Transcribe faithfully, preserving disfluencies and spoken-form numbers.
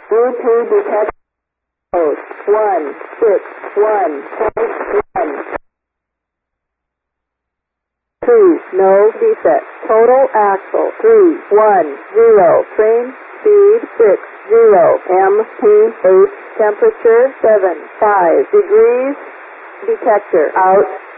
Bluetooth detector code one six one point one. two. No defect. Total axle three one zero. Train speed six zero. M P H temperature seven five degrees. Detector out.